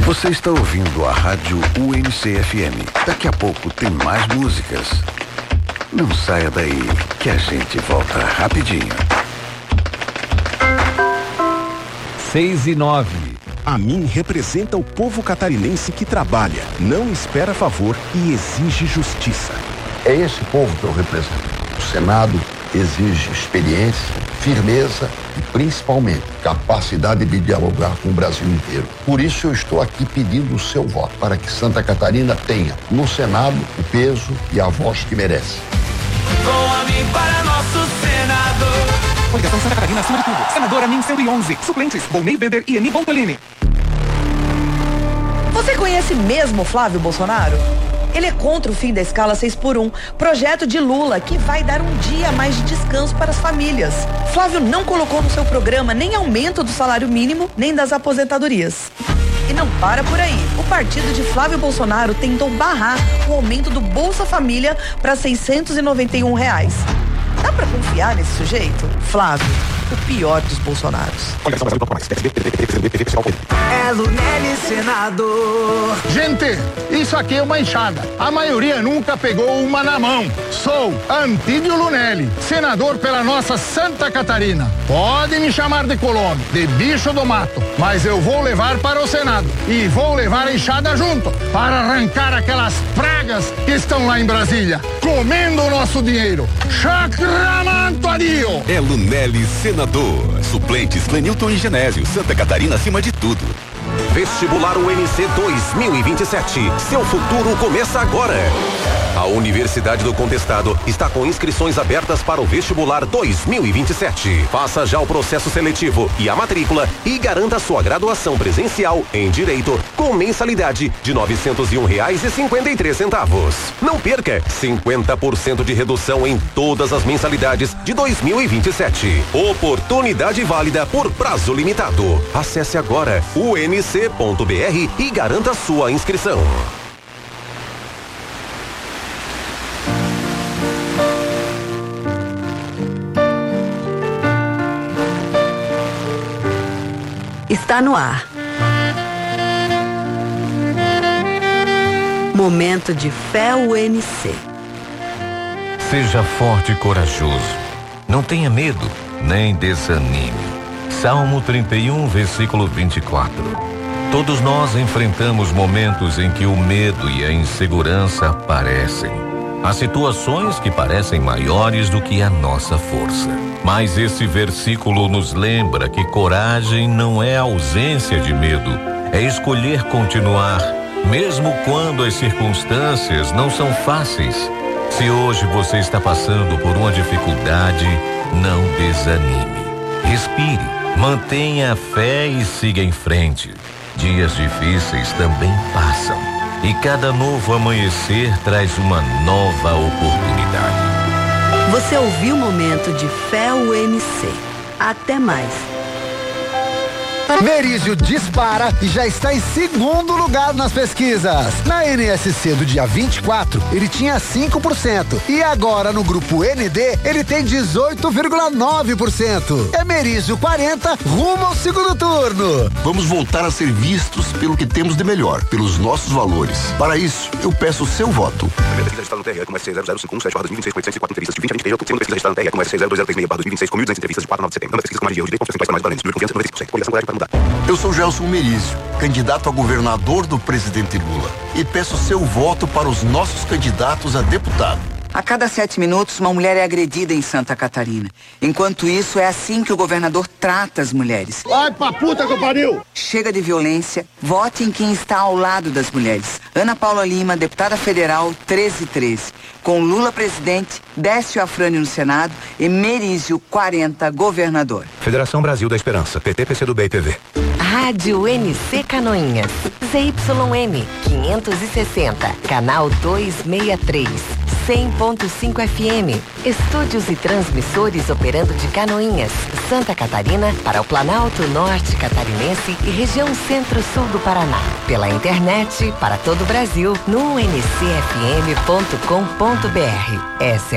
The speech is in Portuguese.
Você está ouvindo a rádio UNC-FM. Daqui a pouco tem mais músicas. Não saia daí, que a gente volta rapidinho. 6:09. A mim representa o povo catarinense que trabalha, não espera favor e exige justiça. É esse povo que eu represento. O Senado exige experiência, firmeza e, principalmente, capacidade de dialogar com o Brasil inteiro. Por isso eu estou aqui pedindo o seu voto, para que Santa Catarina tenha, no Senado, o peso e a voz que merece. Com a mim para nosso senador. Coligação Santa Catarina acima de tudo. Senadora NIM 111. Suplentes, Volney Bender e Eni Bontolini. Você conhece mesmo Flávio Bolsonaro? Ele é contra o fim da escala 6x1, projeto de Lula que vai dar um dia a mais de descanso para as famílias. Flávio não colocou no seu programa nem aumento do salário mínimo, nem das aposentadorias. E não para por aí. O partido de Flávio Bolsonaro tentou barrar o aumento do Bolsa Família para R$691. Dá pra confiar nesse sujeito? Flávio, o pior dos Bolsonaros. É Lunelli, senador. Gente, isso aqui é uma enxada. A maioria nunca pegou uma na mão. Sou Antídio Lunelli, senador pela nossa Santa Catarina. Pode me chamar de colono, de bicho do mato, mas eu vou levar para o Senado. E vou levar a enxada junto, para arrancar aquelas pragas que estão lá em Brasília, comendo o nosso dinheiro. Chacramanto adio! É Lunelli, senador. Suplentes Clenilton e Genésio. Santa Catarina acima de tudo. Vestibular UNC 2027. Seu futuro começa agora. A Universidade do Contestado está com inscrições abertas para o Vestibular 2027. Faça já o processo seletivo e a matrícula e garanta sua graduação presencial em Direito com mensalidade de R$901,53. Não perca 50% de redução em todas as mensalidades de 2027. Oportunidade válida por prazo limitado. Acesse agora unc.br e garanta sua inscrição. Está no ar. Momento de fé UNC. Seja forte e corajoso. Não tenha medo, nem desanime. Salmo 31, versículo 24. Todos nós enfrentamos momentos em que o medo e a insegurança aparecem. Há situações que parecem maiores do que a nossa força. Mas esse versículo nos lembra que coragem não é ausência de medo, é escolher continuar, mesmo quando as circunstâncias não são fáceis. Se hoje você está passando por uma dificuldade, não desanime. Respire, mantenha a fé e siga em frente. Dias difíceis também passam. E cada novo amanhecer traz uma nova oportunidade. Você ouviu o Momento de Fé UNC. Até mais. Merizio dispara e já está em segundo lugar nas pesquisas. Na NSC do dia 24, ele tinha 5%. E agora no grupo ND, ele tem 18,9%. É Merizio 40, rumo ao segundo turno. Vamos voltar a ser vistos pelo que temos de melhor, pelos nossos valores. Para isso, eu peço o seu voto. Primeira pesquisa registrada no TRE com S600517/2026, 804 entrevistas de 20 a 20. Segunda pesquisa registrada no TRE com S602036/2026, com 1.200 entrevistas de 4 a 9 de setembro. Uma pesquisa com margem de erro de confiança mais valentes, de confiança 95%. Coligação Coragem para mudar. Eu sou Gelson Merizio, candidato a governador do presidente Lula. E peço seu voto para os nossos candidatos a deputado. A cada 7 minutos, uma mulher é agredida em Santa Catarina. Enquanto isso, é assim que o governador trata as mulheres. Vai pra puta que pariu! Chega de violência, vote em quem está ao lado das mulheres. Ana Paula Lima, deputada federal, 1313. Com Lula presidente, Décio Afrânio no Senado e Merizio 40, governador. Federação Brasil da Esperança, PT, PCdoB e PV. Rádio NC Canoinhas, ZYM 560, canal 263. 100.5 FM. Estúdios e transmissores operando de Canoinhas, Santa Catarina, para o Planalto Norte Catarinense e região Centro-Sul do Paraná. Pela internet, para todo o Brasil, no ncfm.com.br. Essa é